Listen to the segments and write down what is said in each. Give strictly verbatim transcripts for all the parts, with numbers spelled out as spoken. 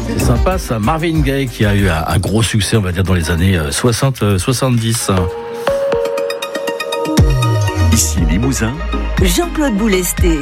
C'est sympa ça, Marvin Gaye qui a eu un, un gros succès, on va dire, dans les années soixante soixante-dix. Ici Limousin, Jean-Claude Boulesté.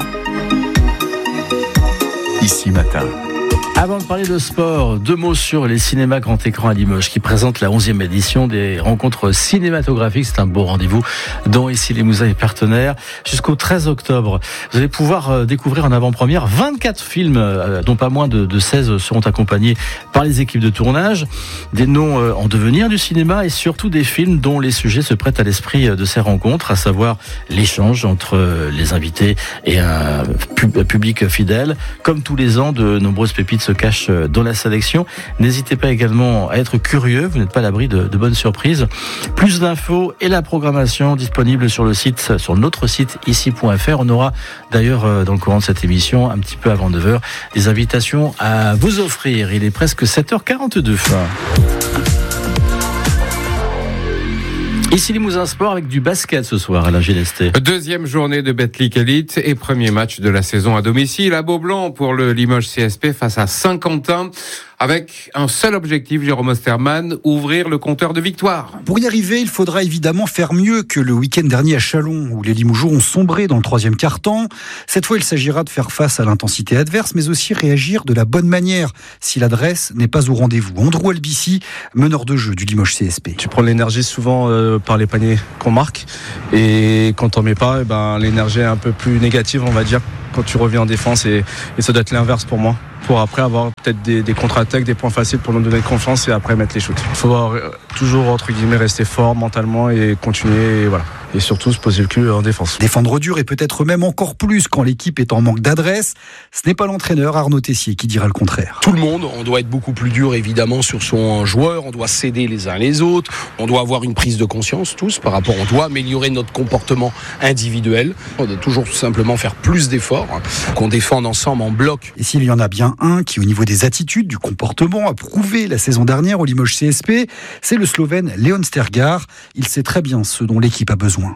Ici Matin. Avant de parler de sport, deux mots sur les cinémas grand écran à Limoges qui présentent la onzième édition des rencontres cinématographiques. C'est un beau rendez-vous dont ici Limousin est partenaire. Jusqu'au treize octobre, vous allez pouvoir découvrir en avant-première vingt-quatre films, dont pas moins de seize seront accompagnés par les équipes de tournage. Des noms en devenir du cinéma et surtout des films dont les sujets se prêtent à l'esprit de ces rencontres, à savoir l'échange entre les invités et un public fidèle. Comme tous les ans, de nombreuses pépites se cache dans la sélection. N'hésitez pas également à être curieux, vous n'êtes pas à l'abri de, de bonnes surprises. Plus d'infos et la programmation disponible sur le site, sur notre site ici point f r. On aura d'ailleurs dans le courant de cette émission, un petit peu avant neuf heures, des invitations à vous offrir. Il est presque sept heures quarante-deux. Ici Limousin Sport avec du basket ce soir à la G L S T. Deuxième journée de Betclic Elite et premier match de la saison à domicile à Beaublanc pour le Limoges C S P face à Saint-Quentin. Avec un seul objectif, Jérôme Osterman, ouvrir le compteur de victoire. Pour y arriver, il faudra évidemment faire mieux que le week-end dernier à Châlons, où les Limougeaux ont sombré dans le troisième quart-temps. Cette fois, il s'agira de faire face à l'intensité adverse, mais aussi réagir de la bonne manière, si l'adresse n'est pas au rendez-vous. Andrew Albici, meneur de jeu du Limoges C S P. Tu prends l'énergie souvent euh, par les paniers qu'on marque, et quand on met pas, eh ben, l'énergie est un peu plus négative, on va dire, quand tu reviens en défense, et, et ça doit être l'inverse pour moi. Pour après avoir peut-être des, des contre-attaques, des points faciles pour nous donner confiance et après mettre les shoots. Il faut euh, toujours, entre guillemets, rester fort mentalement et continuer, et voilà. Et surtout se poser le cul en défense. Défendre dur et peut-être même encore plus quand l'équipe est en manque d'adresse. Ce n'est pas l'entraîneur Arnaud Tessier qui dira le contraire. Tout le monde, on doit être beaucoup plus dur évidemment sur son joueur, on doit s'aider les uns les autres, on doit avoir une prise de conscience tous par rapport, on doit améliorer notre comportement individuel, on doit toujours tout simplement faire plus d'efforts, qu'on défende ensemble en bloc. Et s'il y en a bien un qui au niveau des attitudes, du comportement a prouvé la saison dernière au Limoges C S P, c'est le Slovène Leon Stergar. Il sait très bien ce dont l'équipe a besoin.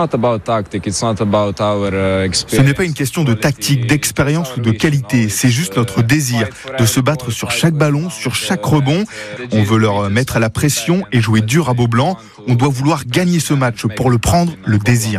Ce n'est pas une question de tactique, d'expérience ou de qualité, c'est juste notre désir de se battre sur chaque ballon, sur chaque rebond. On veut leur mettre à la pression et jouer dur à Beaublanc. On doit vouloir gagner ce match pour le prendre, le désir.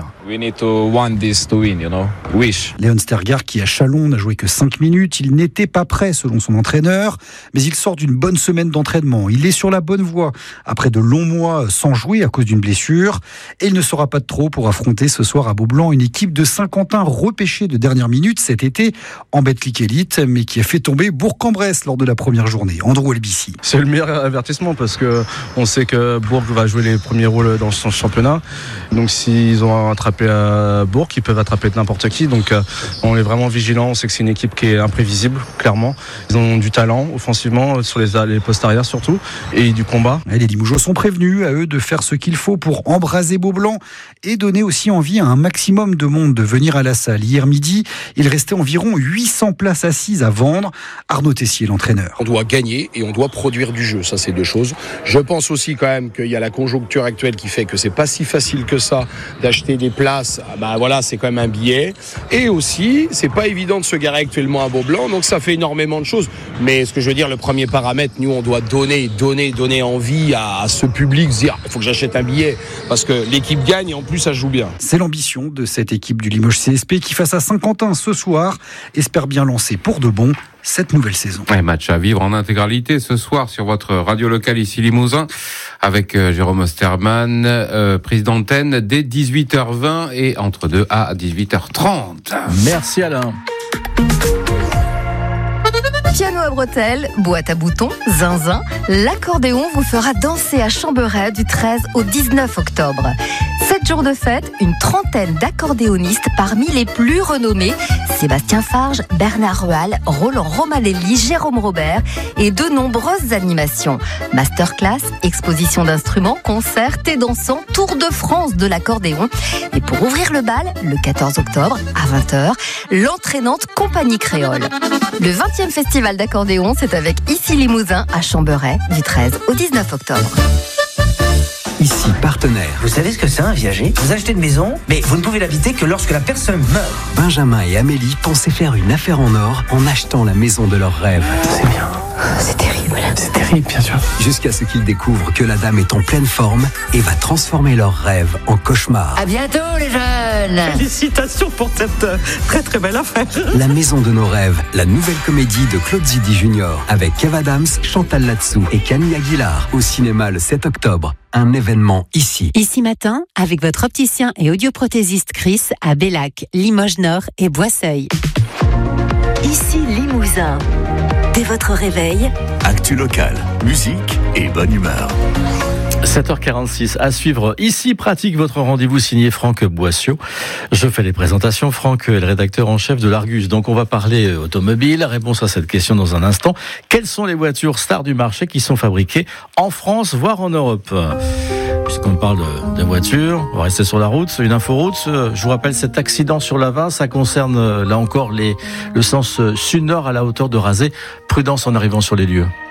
Leon Stergar, qui à Châlons n'a joué que cinq minutes, il n'était pas prêt selon son entraîneur, mais il sort d'une bonne semaine d'entraînement. Il est sur la bonne voie après de longs mois sans jouer à cause d'une blessure, et il ne sera pas de trop pour affronter ce soir à Beaublanc une équipe de Saint-Quentin repêchée de dernière minute cet été en Betclic Elite, mais qui a fait tomber Bourg-en-Bresse lors de la première journée. Andrew Albici. C'est le meilleur avertissement parce que on sait que Bourg va jouer les premiers rôles dans son championnat. Donc s'ils ont attrapé à Bourg, ils peuvent attraper n'importe qui. Donc euh, on est vraiment vigilant. On sait que c'est une équipe qui est imprévisible, clairement. Ils ont du talent offensivement sur les, les postes arrière surtout et du combat. Et les Limougeaux sont prévenus, à eux de faire ce qu'il faut pour embraser Beaublanc et donner aussi envie à un maximum de monde de venir à la salle. Hier midi, il restait environ huit cents places assises à vendre. Arnaud Tessier, l'entraîneur. On doit gagner et on doit produire du jeu. Ça, c'est deux choses. Je pense aussi quand même qu'il y a la conjoncture actuelle qui fait que c'est pas si facile que ça d'acheter des places. Bah voilà, c'est quand même un billet. Et aussi, c'est pas évident de se garer actuellement à Beaublanc. Donc ça fait énormément de choses. Mais ce que je veux dire, le premier paramètre, nous, on doit donner, donner, donner envie à, à ce public, se dire, il faut que j'achète un billet parce que l'équipe gagne et en plus, ça joue bien. C'est l'ambition de cette équipe du Limoges C S P qui, face à Saint-Quentin ce soir, espère bien lancer pour de bon cette nouvelle saison. Un match à vivre en intégralité ce soir sur votre radio locale ici Limousin avec euh, Jérôme Osterman, euh, prise d'antenne dès dix-huit heures vingt et entre deux à dix-huit heures trente. Merci Alain. Piano à bretelles, boîte à boutons, zinzin, l'accordéon vous fera danser à Chamberet du treize au dix-neuf octobre. Sept jours de fête, une trentaine d'accordéonistes parmi les plus renommés. Sébastien Farge, Bernard Rual, Roland Romalelli, Jérôme Robert et de nombreuses animations. Masterclass, exposition d'instruments, concerts et dansants, Tour de France de l'accordéon. Et pour ouvrir le bal, le quatorze octobre à vingt heures, l'entraînante Compagnie Créole. Le vingtième festival d'accordéon, c'est avec Ici Limousin à Chamberet du treize au dix-neuf octobre. Ici, partenaire. Vous savez ce que c'est un viager ? Vous achetez une maison, mais vous ne pouvez l'habiter que lorsque la personne meurt. Benjamin et Amélie pensaient faire une affaire en or en achetant la maison de leurs rêves. C'est bien. C'est terrible. Oui, bien sûr. Jusqu'à ce qu'ils découvrent que la dame est en pleine forme et va transformer leurs rêves en cauchemars. À bientôt les jeunes. Félicitations pour cette euh, très très belle affaire. La maison de nos rêves, la nouvelle comédie de Claude Zidi Junior avec Kev Adams, Chantal Latsou et Camille Aguilar au cinéma le sept octobre. Un événement ici. Ici Matin, avec votre opticien et audioprothésiste Chris à Bellac, Limoges Nord et Boisseuil. Ici Limousin. Dès votre réveil, actu local, musique et bonne humeur. sept heures quarante-six, à suivre ici Pratique, votre rendez-vous signé Franck Boissiot. Je fais les présentations. Franck est le rédacteur en chef de l'Argus. Donc on va parler automobile. Réponse à cette question dans un instant. Quelles sont les voitures stars du marché qui sont fabriquées en France, voire en Europe ? Puisqu'on parle de, de voitures, on va rester sur la route. Une inforoute. Je vous rappelle cet accident sur l'A vingt. Ça concerne là encore les, le sens sud-nord à la hauteur de Razé. Prudence en arrivant sur les lieux.